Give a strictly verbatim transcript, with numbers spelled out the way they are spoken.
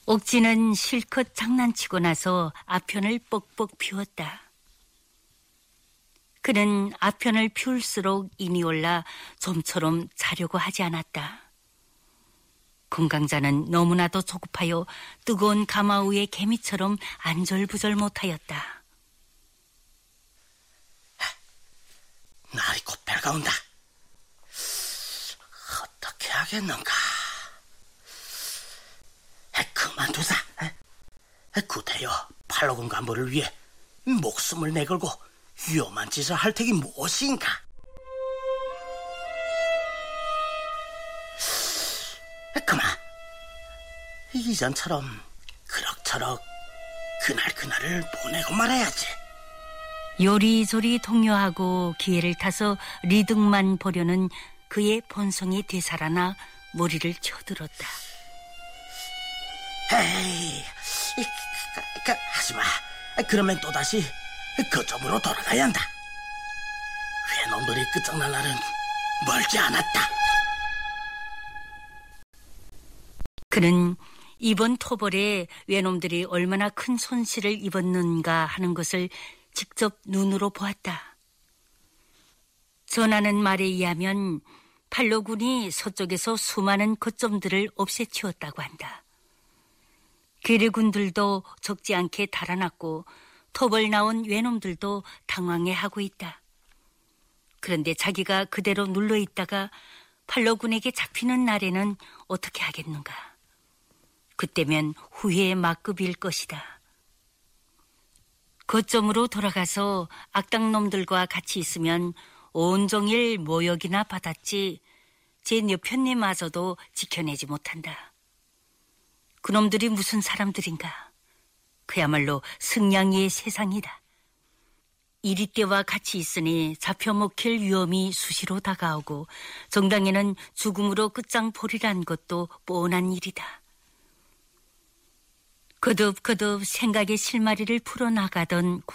옥진은 실컷 장난치고 나서 아편을 뻑뻑 피웠다. 그는 아편을 피울수록 인이 올라 좀처럼 자려고 하지 않았다. 금강자는 너무나도 조급하여 뜨거운 가마 위에 개미처럼 안절부절 못하였다. 날이 곧 밝아온다. 어떻게 하겠는가? 그만두자. 구태여 팔로군 간부를 위해 목숨을 내걸고 위험한 짓을 할 택이 무엇인가? 그만. 이전처럼 그럭저럭 그날 그날을 보내고 말아야지. 요리조리 동요하고 기회를 타서 리듬만 보려는 그의 본성이 되살아나 머리를 쳐들었다. 에이, 그, 그, 하지마. 그러면 또다시 그 점으로 돌아가야 한다. 외놈들이 끝장날 날은 멀지 않았다. 그는 이번 토벌에 외놈들이 얼마나 큰 손실을 입었는가 하는 것을 직접 눈으로 보았다. 전하는 말에 의하면 팔로군이 서쪽에서 수많은 거점들을 없애치웠다고 한다. 괴뢰군들도 적지 않게 달아났고 토벌 나온 외놈들도 당황해하고 있다. 그런데 자기가 그대로 눌러있다가 팔로군에게 잡히는 날에는 어떻게 하겠는가? 그때면 후회의 막급일 것이다. 거점으로 돌아가서 악당놈들과 같이 있으면 온종일 모욕이나 받았지 제 여편네마저도 지켜내지 못한다. 그놈들이 무슨 사람들인가? 그야말로 승냥이의 세상이다. 이리떼와 같이 있으니 잡혀먹힐 위험이 수시로 다가오고 정당에는 죽음으로 끝장보리란 것도 뻔한 일이다. 거듭거듭 생각의 실마리를 풀어나가던